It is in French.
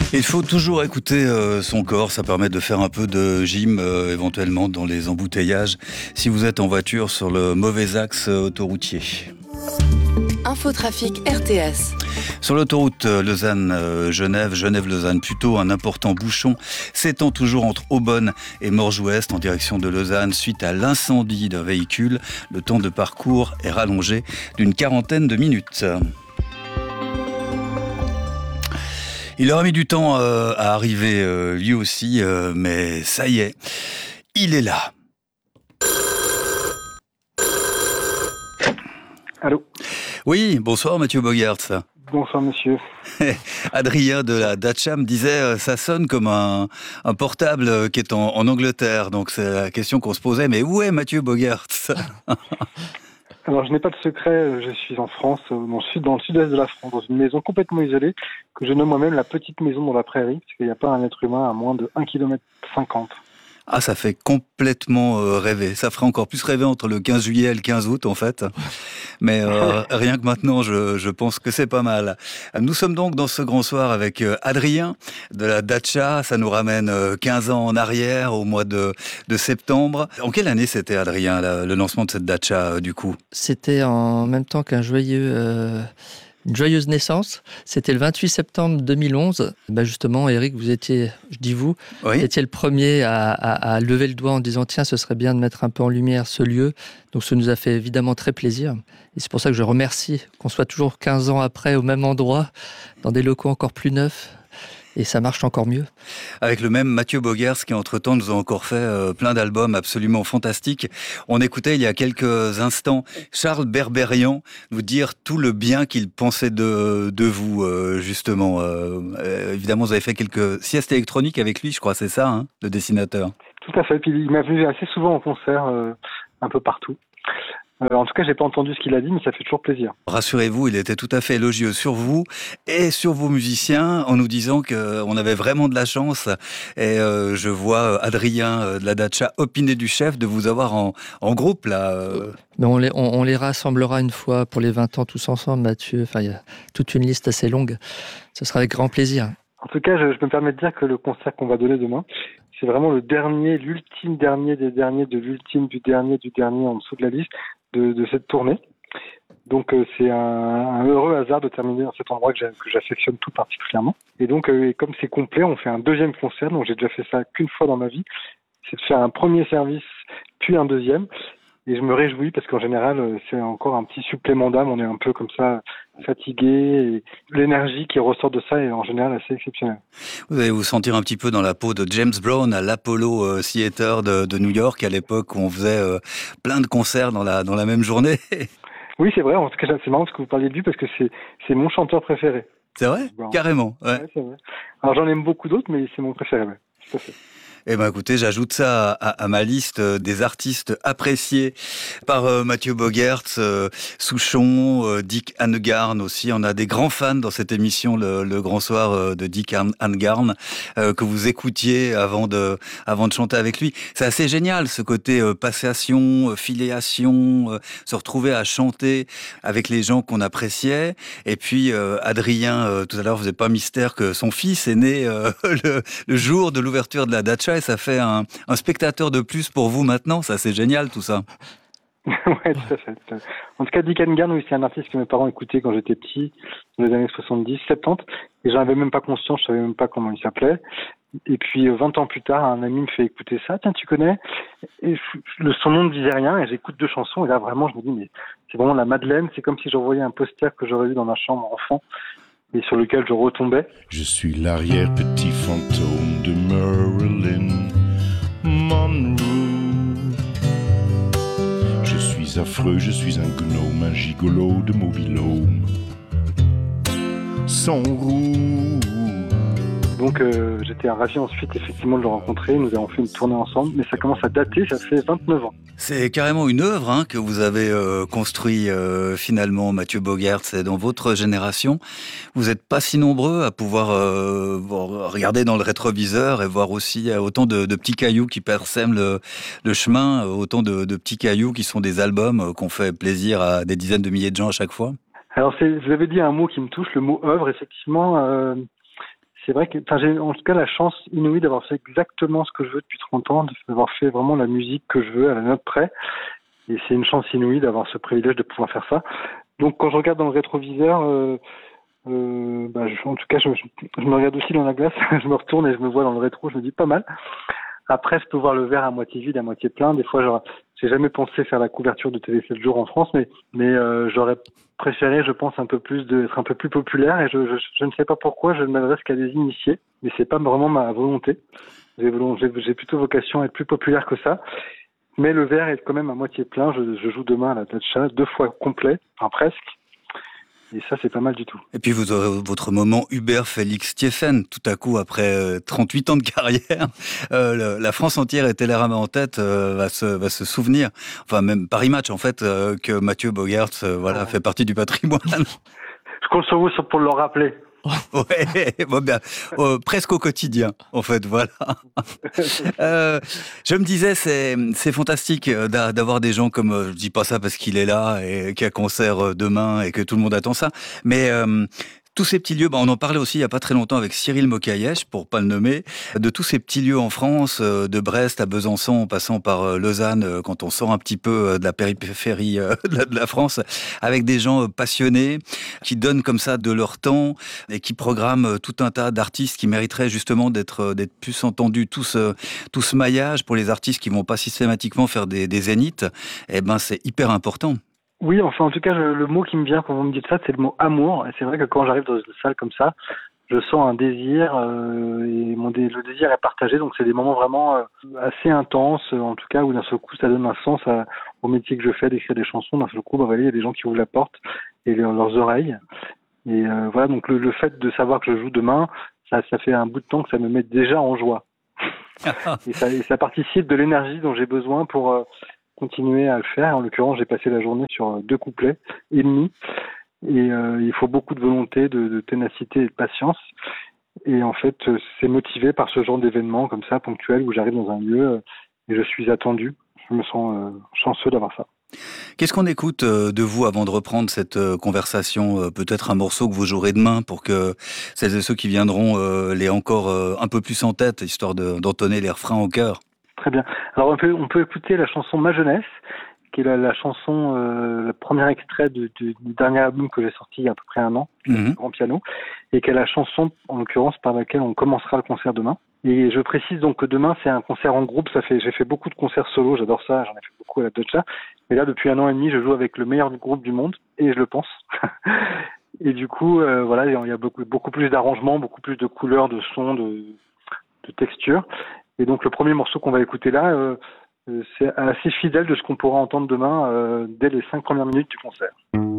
Il faut toujours écouter son corps, ça permet de faire un peu de gym éventuellement dans les embouteillages si vous êtes en voiture sur le mauvais axe autoroutier. Infotrafic RTS. Sur l'autoroute Lausanne-Genève, Genève-Lausanne plutôt, un important bouchon s'étend toujours entre Aubonne et Morges-Ouest en direction de Lausanne suite à l'incendie d'un véhicule. Le temps de parcours est rallongé d'une 40aine de minutes. Il aura mis du temps à arriver lui aussi, mais ça y est, il est là. Allô ? Oui, bonsoir Mathieu Bogaerts. Bonsoir monsieur. Adrien de la Dacia me disait ça sonne comme un portable qui est en Angleterre. Donc c'est la question qu'on se posait, mais où est Mathieu Bogaerts ? Alors je n'ai pas de secret, je suis en France, dans le sud-est de la France, dans une maison complètement isolée, que je nomme moi-même la petite maison dans la prairie, parce qu'il n'y a pas un être humain à moins de 1,50 km. Ah, ça fait complètement rêver. Ça ferait encore plus rêver entre le 15 juillet et le 15 août, en fait. Mais rien que maintenant, je pense que c'est pas mal. Nous sommes donc dans ce grand soir avec Adrien de la Dacia. Ça nous ramène 15 ans en arrière, au mois de septembre. En quelle année c'était, Adrien, le lancement de cette Dacia, du coup ? C'était en même temps qu'un une joyeuse naissance. C'était le 28 septembre 2011. Justement, Eric, vous étiez, oui. étiez le premier à lever le doigt en disant « Tiens, ce serait bien de mettre un peu en lumière ce lieu ». Donc, ça nous a fait évidemment très plaisir. Et c'est pour ça que je remercie qu'on soit toujours 15 ans après au même endroit, dans des locaux encore plus neufs. Et ça marche encore mieux. Avec le même Mathieu Bogaerts qui, entre-temps, nous a encore fait plein d'albums absolument fantastiques. On écoutait il y a quelques instants Charles Berberian nous dire tout le bien qu'il pensait de vous, justement. Évidemment, vous avez fait quelques siestes électroniques avec lui, je crois, c'est ça, hein, le dessinateur. Tout à fait, puis il m'a vu assez souvent en concert, un peu partout. En tout cas, j'ai pas entendu ce qu'il a dit, mais ça fait toujours plaisir. Rassurez-vous, il était tout à fait élogieux sur vous et sur vos musiciens en nous disant qu'on avait vraiment de la chance. Et je vois Adrien de la Dacia opiner du chef de vous avoir en groupe là. Mais on les rassemblera une fois pour les 20 ans tous ensemble, Mathieu. Enfin, il y a toute une liste assez longue. Ce sera avec grand plaisir. En tout cas, je me permets de dire que le concert qu'on va donner demain, c'est vraiment l'ultime dernier des derniers, de l'ultime du dernier en dessous de la liste de cette tournée. Donc c'est un heureux hasard de terminer dans cet endroit que j'affectionne tout particulièrement. Et donc, comme c'est complet, on fait un deuxième concert. Donc j'ai déjà fait ça qu'une fois dans ma vie. C'est de faire un premier service, puis un deuxième. Et je me réjouis parce qu'en général, c'est encore un petit supplément d'âme. On est un peu comme ça, fatigué. Et l'énergie qui ressort de ça est en général assez exceptionnelle. Vous allez vous sentir un petit peu dans la peau de James Brown à l'Apollo Theater de New York, à l'époque où on faisait plein de concerts dans la même journée. Oui, c'est vrai. En tout cas, c'est marrant parce que vous parliez de lui parce que c'est mon chanteur préféré. C'est vrai ? Bon. Carrément. Ouais, c'est vrai. Alors j'en aime beaucoup d'autres, mais c'est mon préféré. Ouais. Tout à fait. Eh ben, écoutez, j'ajoute ça à ma liste des artistes appréciés par Mathieu Bogaerts, Souchon, Dick Annegarn aussi. On a des grands fans dans cette émission, le Grand Soir de Dick Annegarn, que vous écoutiez avant de chanter avec lui. C'est assez génial, ce côté passation, filiation, se retrouver à chanter avec les gens qu'on appréciait. Et puis, Adrien, tout à l'heure, faisait pas mystère que son fils est né le jour de l'ouverture de la Dacia. Et ça fait un spectateur de plus pour vous maintenant. Ça, c'est génial, tout ça. Ouais, tout à fait. En tout cas, Dick Annegarn, oui, c'est un artiste que mes parents écoutaient quand j'étais petit, dans les années 70, 70. Et j'en avais même pas conscience, je savais même pas comment il s'appelait. Et puis, 20 ans plus tard, un ami me fait écouter ça. Tiens, tu connais? Et son nom ne disait rien, et j'écoute 2 chansons, et là, vraiment, je me dis, mais c'est vraiment la Madeleine. C'est comme si j'envoyais un poster que j'aurais vu dans ma chambre enfant, et sur lequel je retombais. Je suis l'arrière-petit fantôme de Marilyn Monroe. Je suis affreux, je suis un gnome, un gigolo de mobil-home. Son roux. Donc j'étais ravi ensuite effectivement de le rencontrer, nous avons fait une tournée ensemble, mais ça commence à dater, ça fait 29 ans. C'est carrément une œuvre que vous avez construit finalement, Mathieu Bogaerts, c'est dans votre génération. Vous n'êtes pas si nombreux à pouvoir regarder dans le rétroviseur et voir aussi autant de petits cailloux qui parsèment le chemin, autant de petits cailloux qui sont des albums qu'on fait plaisir à des dizaines de milliers de gens à chaque fois. Alors vous avez dit un mot qui me touche, le mot œuvre, effectivement. c'est vrai que, j'ai en tout cas la chance inouïe d'avoir fait exactement ce que je veux depuis 30 ans, d'avoir fait vraiment la musique que je veux à la note près. Et c'est une chance inouïe d'avoir ce privilège de pouvoir faire ça. Donc quand je regarde dans le rétroviseur, en tout cas, je me regarde aussi dans la glace, je me retourne et je me vois dans le rétro, je me dis pas mal. Après, je peux voir le verre à moitié vide, à moitié plein. Des fois, j'ai jamais pensé faire la couverture de Télé 7 jours en France, mais j'aurais préféré, je pense, être un peu plus populaire. Et je ne sais pas pourquoi, je ne m'adresse qu'à des initiés, mais c'est pas vraiment ma volonté. J'ai plutôt vocation à être plus populaire que ça. Mais le verre est quand même à moitié plein. Je joue demain à la Dacha, 2 fois complet, enfin presque. Et ça, c'est pas mal du tout. Et puis vous aurez votre moment Hubert Félix Thieffen. Tout à coup, après 38 ans de carrière, la France entière et Télérama en tête va se souvenir, enfin même Paris Match en fait, que Mathieu Bogaerts fait partie du patrimoine. Je compte sur vous pour le rappeler. Ouais, presque au quotidien, en fait, voilà. Je me disais, c'est fantastique d'avoir des gens comme, je dis pas ça parce qu'il est là et qu'il y a concert demain et que tout le monde attend ça, mais tous ces petits lieux, on en parlait aussi il y a pas très longtemps avec Cyril Mokayesh, pour pas le nommer, de tous ces petits lieux en France, de Brest à Besançon, en passant par Lausanne, quand on sort un petit peu de la périphérie de la France, avec des gens passionnés, qui donnent comme ça de leur temps et qui programment tout un tas d'artistes qui mériteraient justement d'être plus entendus. Tout ce maillage pour les artistes qui vont pas systématiquement faire des zéniths, c'est hyper important. Oui, enfin, en tout cas, le mot qui me vient quand vous me dites ça, c'est le mot amour. Et c'est vrai que quand j'arrive dans une salle comme ça, je sens un désir, et le désir est partagé. Donc, c'est des moments vraiment assez intenses, en tout cas, où d'un seul coup, ça donne un sens au métier que je fais, d'écrire des chansons. D'un seul coup, il y a des gens qui ouvrent la porte et leurs oreilles. Et voilà, donc le fait de savoir que je joue demain, ça fait un bout de temps que ça me met déjà en joie. et ça participe de l'énergie dont j'ai besoin pour continuer à le faire. En l'occurrence, j'ai passé la journée sur 2 couplets et demi. Et il faut beaucoup de volonté, de ténacité et de patience. Et en fait, c'est motivé par ce genre d'événements comme ça, ponctuels, où j'arrive dans un lieu et je suis attendu. Je me sens chanceux d'avoir ça. Qu'est-ce qu'on écoute de vous avant de reprendre cette conversation? Peut-être un morceau que vous jouerez demain pour que celles et ceux qui viendront l'aient encore un peu plus en tête, histoire d'entonner les refrains au cœur. Très bien. Alors on peut écouter la chanson Ma Jeunesse, qui est la chanson, le premier extrait du dernier album que j'ai sorti il y a à peu près 1 an, Grand Piano, et qui est la chanson, en l'occurrence, par laquelle on commencera le concert demain. Et je précise donc que demain, c'est un concert en groupe. J'ai fait beaucoup de concerts solo, j'adore ça, j'en ai fait beaucoup à la Dacha. Mais là, depuis 1 an et demi, je joue avec le meilleur groupe du monde, et je le pense. Et du coup, il y a beaucoup plus d'arrangements, beaucoup plus de couleurs, de sons, de textures. Et donc, le premier morceau qu'on va écouter là, c'est assez fidèle de ce qu'on pourra entendre demain dès les 5 premières minutes du concert.